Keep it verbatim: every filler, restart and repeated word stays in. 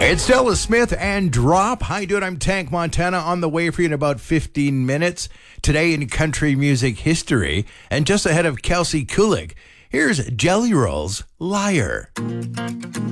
It's Della Smith and Drop. How you doing? I'm Tank Montana, on the way for you in about fifteen minutes. Today in country music history, and just ahead of Kelsey Kulik, here's Jelly Roll's Liar.